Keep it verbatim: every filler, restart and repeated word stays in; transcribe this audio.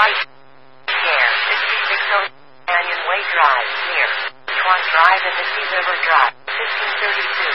White Care, sixty-six oh Canyon Way Drive, near Swan Drive and Mississippi River Drive, fifteen thirty-two.